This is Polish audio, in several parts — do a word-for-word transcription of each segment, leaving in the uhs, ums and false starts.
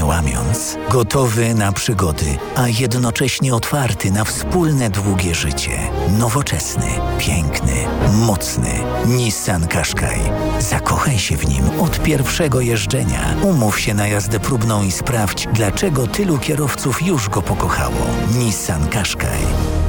łamiąc. Gotowy na przygody, a jednocześnie otwarty na wspólne długie życie. Nowoczesny, piękny, mocny. Nissan Qashqai. Zakochaj się w nim od pierwszego jeżdżenia. Umów się na jazdę próbną i sprawdź, dlaczego tylu kierowców już go pokochało. Nissan Qashqai.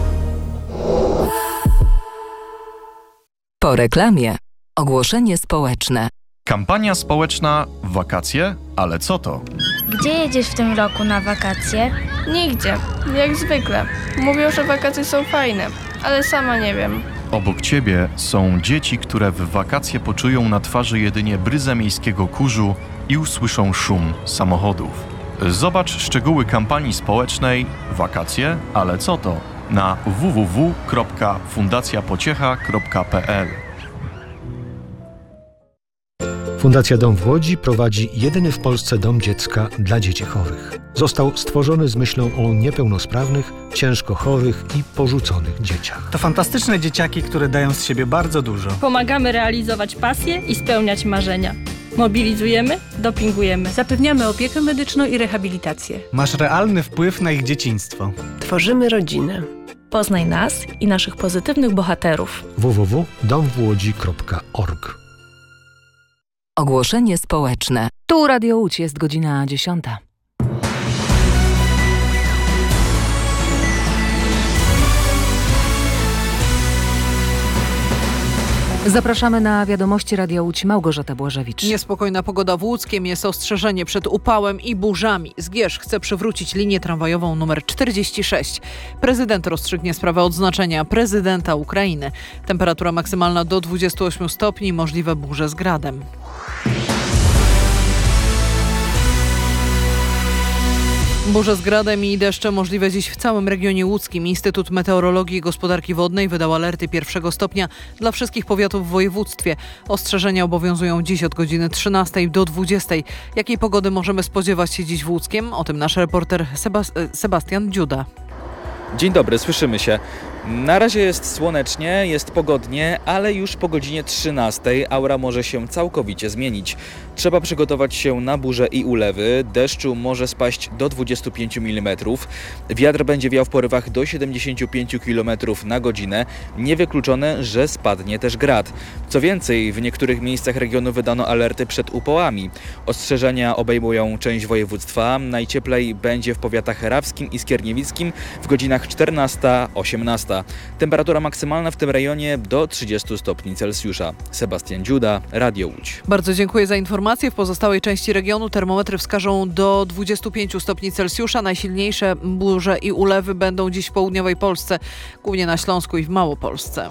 Po reklamie. Ogłoszenie społeczne. Kampania społeczna wakacje? Ale co to? Gdzie jedziesz w tym roku na wakacje? Nigdzie, jak zwykle. Mówią, że wakacje są fajne, ale sama nie wiem. Obok ciebie są dzieci, które w wakacje poczują na twarzy jedynie bryzę miejskiego kurzu i usłyszą szum samochodów. Zobacz szczegóły kampanii społecznej Wakacje? Ale co to? Na w w w kropka fundacja pociecha kropka p l. Fundacja Dom w Łodzi prowadzi jedyny w Polsce dom dziecka dla dzieci chorych. Został stworzony z myślą o niepełnosprawnych, ciężko chorych i porzuconych dzieciach. To fantastyczne dzieciaki, które dają z siebie bardzo dużo. Pomagamy realizować pasje i spełniać marzenia. Mobilizujemy, dopingujemy. Zapewniamy opiekę medyczną i rehabilitację. Masz realny wpływ na ich dzieciństwo. Tworzymy rodzinę. Poznaj nas i naszych pozytywnych bohaterów. w w w kropka dom w łodzi kropka org. Ogłoszenie społeczne. Tu Radio Łódź, jest godzina dziesiąta. Zapraszamy na wiadomości Radia Łódź. Małgorzata Błażewicz. Niespokojna pogoda w Łódzkiem, jest ostrzeżenie przed upałem i burzami. Zgierz chce przywrócić linię tramwajową numer czterdzieści sześć. Prezydent rozstrzygnie sprawę odznaczenia prezydenta Ukrainy. Temperatura maksymalna do dwudziestu ośmiu stopni, możliwe burze z gradem. Burze z gradem i deszcze możliwe dziś w całym regionie łódzkim. Instytut Meteorologii i Gospodarki Wodnej wydał alerty pierwszego stopnia dla wszystkich powiatów w województwie. Ostrzeżenia obowiązują dziś od godziny trzynastej do dwudziestej. Jakiej pogody możemy spodziewać się dziś w Łódzkiem? O tym nasz reporter Sebas- Sebastian Dziuda. Dzień dobry, słyszymy się. Na razie jest słonecznie, jest pogodnie, ale już po godzinie trzynastej aura może się całkowicie zmienić. Trzeba przygotować się na burze i ulewy. Deszczu może spaść do dwudziestu pięciu milimetrów. Wiatr będzie wiał w porywach do siedemdziesięciu pięciu kilometrów na godzinę. Niewykluczone, że spadnie też grad. Co więcej, w niektórych miejscach regionu wydano alerty przed upałami. Ostrzeżenia obejmują część województwa. Najcieplej będzie w powiatach rawskim i skierniewickim w godzinach czternasta osiemnasta. Temperatura maksymalna w tym rejonie do trzydziestu stopni Celsjusza. Sebastian Dziuda, Radio Łódź. Bardzo dziękuję za informację. W pozostałej części regionu termometry wskażą do dwudziestu pięciu stopni Celsjusza. Najsilniejsze burze i ulewy będą dziś w południowej Polsce, głównie na Śląsku i w Małopolsce.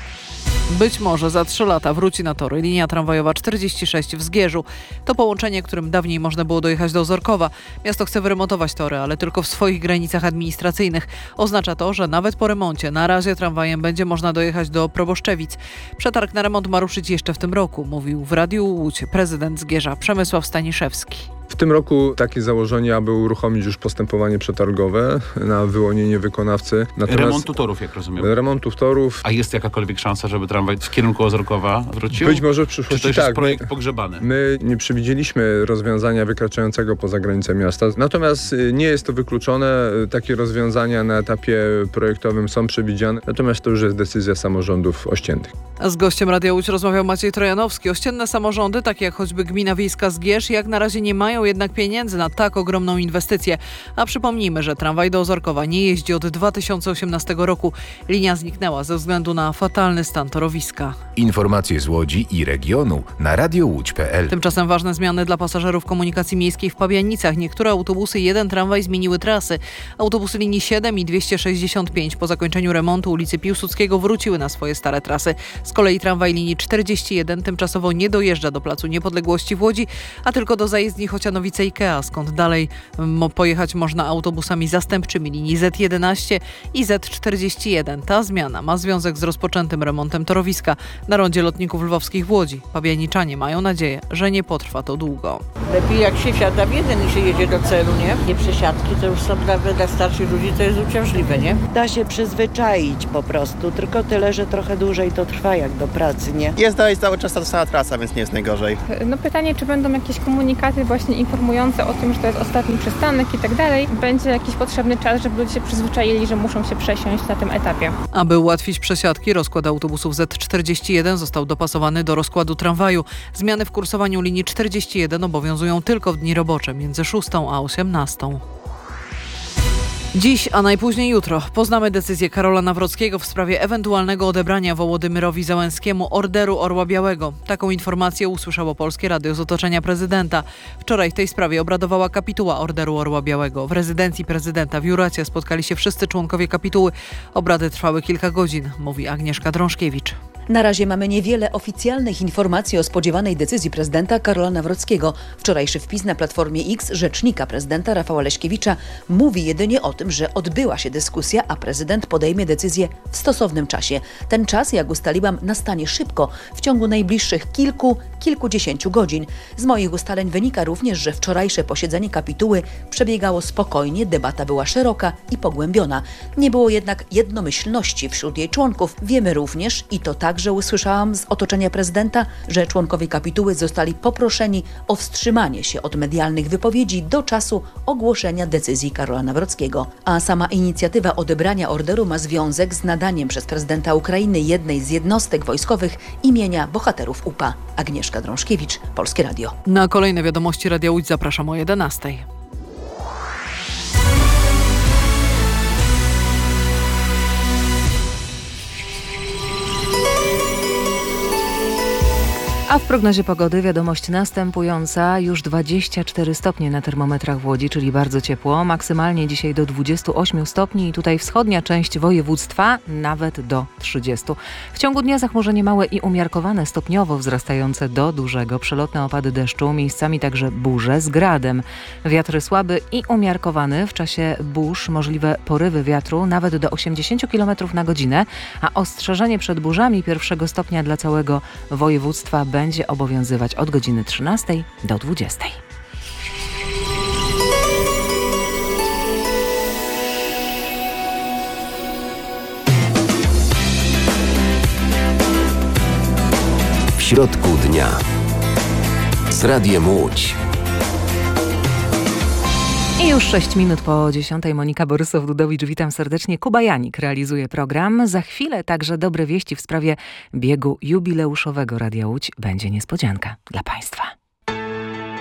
Być może za trzy lata wróci na tory linia tramwajowa czterdzieści sześć w Zgierzu. To połączenie, którym dawniej można było dojechać do Ozorkowa. Miasto chce wyremontować tory, ale tylko w swoich granicach administracyjnych. Oznacza to, że nawet po remoncie na razie tramwajem będzie można dojechać do Proboszczewic. Przetarg na remont ma ruszyć jeszcze w tym roku, mówił w Radiu Łódź prezydent Zgierza Przemysław Staniszewski. W tym roku takie założenie, aby uruchomić już postępowanie przetargowe na wyłonienie wykonawcy. Natomiast remontu torów, jak rozumiem. Remontów torów. A jest jakakolwiek szansa, żeby tramwaj w kierunku Ozorkowa wrócił? Być może w przyszłości. Czy to już tak. jest projekt pogrzebany? My nie przewidzieliśmy rozwiązania wykraczającego poza granice miasta. Natomiast nie jest to wykluczone. Takie rozwiązania na etapie projektowym są przewidziane. Natomiast to już jest decyzja samorządów ościennych. Z gościem Radia Łódź rozmawiał Maciej Trojanowski. Ościenne samorządy, takie jak choćby gmina wiejska Zgierz, jak na razie nie mają jednak pieniędzy na tak ogromną inwestycję. A przypomnijmy, że tramwaj do Ozorkowa nie jeździ od dwa tysiące osiemnastego roku. Linia zniknęła ze względu na fatalny stan torowiska. Informacje z Łodzi i regionu na radio łódź kropka p l. Tymczasem ważne zmiany dla pasażerów komunikacji miejskiej w Pabianicach. Niektóre autobusy i jeden tramwaj zmieniły trasy. Autobusy linii siedem i dwieście sześćdziesiąt pięć po zakończeniu remontu ulicy Piłsudskiego wróciły na swoje stare trasy. Z kolei tramwaj linii czterdzieści jeden tymczasowo nie dojeżdża do Placu Niepodległości w Łodzi, a tylko do zajezdni Chocianowice Ikea, skąd dalej mo- pojechać można autobusami zastępczymi linii Z jedenaście i Z czterdzieści jeden. Ta zmiana ma związek z rozpoczętym remontem torowiska na rondzie lotników lwowskich w Łodzi. Pabianiczanie mają nadzieję, że nie potrwa to długo. Lepiej jak się wsiada w jeden i się jedzie do celu, nie? Nie przesiadki to już są dla, dla starszych ludzi, to jest uciążliwe, nie? Da się przyzwyczaić po prostu, tylko tyle, że trochę dłużej to trwa dwa jak do pracy, nie? Jest dalej cały czas ta sama trasa, więc nie jest najgorzej. No pytanie, czy będą jakieś komunikaty właśnie informujące o tym, że to jest ostatni przystanek i tak dalej. Będzie jakiś potrzebny czas, żeby ludzie się przyzwyczaili, że muszą się przesiąść na tym etapie. Aby ułatwić przesiadki, rozkład autobusów Z czterdzieści jeden został dopasowany do rozkładu tramwaju. Zmiany w kursowaniu linii czterdzieści jeden obowiązują tylko w dni robocze między szóstą a osiemnastą. Dziś, a najpóźniej jutro, poznamy decyzję Karola Nawrockiego w sprawie ewentualnego odebrania Wołodymyrowi Zełenskiemu Orderu Orła Białego. Taką informację usłyszało Polskie Radio z otoczenia prezydenta. Wczoraj w tej sprawie obradowała kapituła Orderu Orła Białego. W rezydencji prezydenta w Juracie spotkali się wszyscy członkowie kapituły. Obrady trwały kilka godzin, mówi Agnieszka Drążkiewicz. Na razie mamy niewiele oficjalnych informacji o spodziewanej decyzji prezydenta Karola Nawrockiego. Wczorajszy wpis na Platformie X rzecznika prezydenta Rafała Leśkiewicza mówi jedynie o tym, że odbyła się dyskusja, a prezydent podejmie decyzję w stosownym czasie. Ten czas, jak ustaliłam, nastanie szybko, w ciągu najbliższych kilku, kilkudziesięciu godzin. Z moich ustaleń wynika również, że wczorajsze posiedzenie kapituły przebiegało spokojnie, debata była szeroka i pogłębiona. Nie było jednak jednomyślności wśród jej członków. Wiemy również, i to tak, Także usłyszałam z otoczenia prezydenta, że członkowie kapituły zostali poproszeni o wstrzymanie się od medialnych wypowiedzi do czasu ogłoszenia decyzji Karola Nawrockiego. A sama inicjatywa odebrania orderu ma związek z nadaniem przez prezydenta Ukrainy jednej z jednostek wojskowych imienia bohaterów U P A. Agnieszka Drążkiewicz, Polskie Radio. Na kolejne wiadomości Radia Łódź zapraszam o jedenastej. A w prognozie pogody wiadomość następująca. Już dwadzieścia cztery stopnie na termometrach w Łodzi, czyli bardzo ciepło. Maksymalnie dzisiaj do dwudziestu ośmiu stopni i tutaj wschodnia część województwa nawet do trzydziestu. W ciągu dnia zachmurzenie małe i umiarkowane, stopniowo wzrastające do dużego. Przelotne opady deszczu, miejscami także burze z gradem. Wiatr słaby i umiarkowany. W czasie burz możliwe porywy wiatru nawet do osiemdziesięciu kilometrów na godzinę, a ostrzeżenie przed burzami pierwszego stopnia dla całego województwa będzie będzie obowiązywać od godziny trzynastej do dwudziestej. W środku dnia z Radiem Łódź. I już sześć minut po dziesiątej. Monika Borysow-Dudowicz, witam serdecznie. Kuba Janik realizuje program. Za chwilę także dobre wieści w sprawie biegu jubileuszowego Radia Łódź. Będzie niespodzianka dla Państwa.